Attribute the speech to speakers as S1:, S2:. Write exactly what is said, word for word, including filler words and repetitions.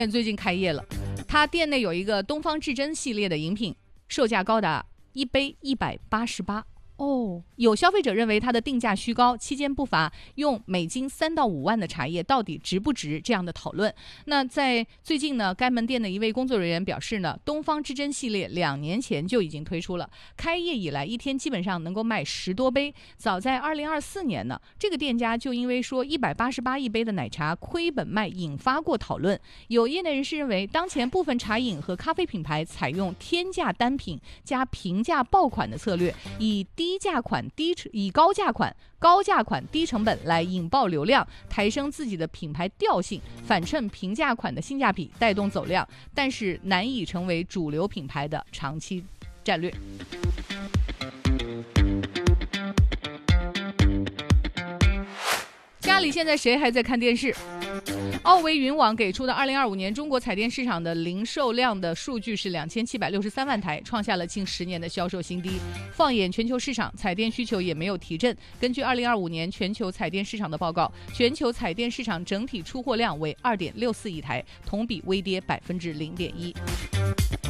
S1: 最近开业了，它店内有一个东方至臻系列的饮品，售价高达一杯一百八十八。哦，有消费者认为它的定价虚高，期间不乏用美金三到五万的茶叶到底值不值这样的讨论。那在最近呢，该门店的一位工作人员表示呢，东方至臻系列两年前就已经推出了，开业以来一天基本上能够卖十多杯。早在二零二四年呢，这个店家就因为说一百八十八一杯的奶茶亏本卖引发过讨论。有业内人士认为，当前部分茶饮和咖啡品牌采用天价单品加平价爆款的策略，以低低价款低以高价款高价款低成本来引爆流量，抬升自己的品牌调性，反衬平价款的性价比，带动走量，但是难以成为主流品牌的长期战略。家里现在谁还在看电视？奥维云网给出的二零二五年中国彩电市场的零售量的数据是两千七百六十三万台，创下了近十年的销售新低。放眼全球市场，彩电需求也没有提振。根据二零二五年全球彩电市场的报告，全球彩电市场整体出货量为二点六四亿台，同比微跌百分之零点一。